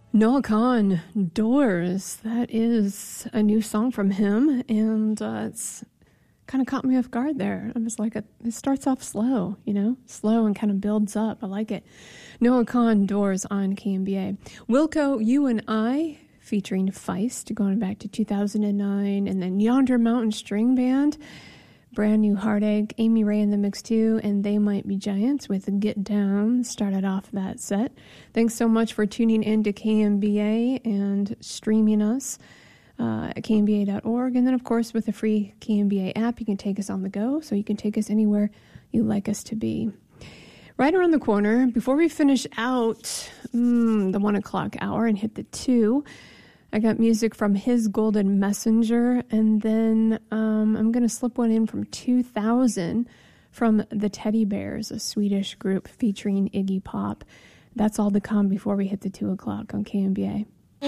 Noah Kahan, Doors. That is a new song from him, and it's kind of caught me off guard there. I was like, it starts off slow, slow and kind of builds up. I like it. Noah Kahan, Doors on KMBA. Wilco, You and I, featuring Feist, going back to 2009, and then Yonder Mountain String Band, brand new Heartache, Amy Ray in the mix too, and They Might Be Giants with Get Down started off that set. Thanks so much for tuning in to KMBA and streaming us at kmba.org. And then, of course, with the free KMBA app, you can take us on the go, so you can take us anywhere you'd like us to be. Right around the corner, before we finish out the 1 o'clock hour and hit the 2, I got music from His Golden Messenger, and then I'm going to slip one in from 2000 from the Teddy Bears, a Swedish group featuring Iggy Pop. That's all to come before we hit the 2 o'clock on KMBA.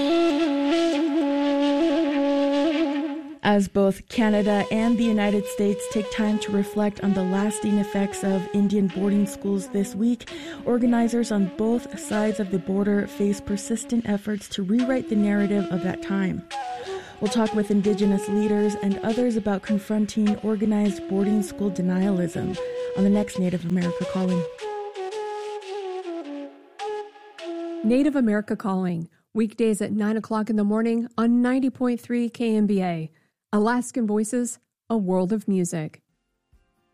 As both Canada and the United States take time to reflect on the lasting effects of Indian boarding schools this week, organizers on both sides of the border face persistent efforts to rewrite the narrative of that time. We'll talk with Indigenous leaders and others about confronting organized boarding school denialism on the next Native America Calling. Native America Calling, weekdays at 9 o'clock in the morning on 90.3 KMBA. Alaskan Voices, a world of music.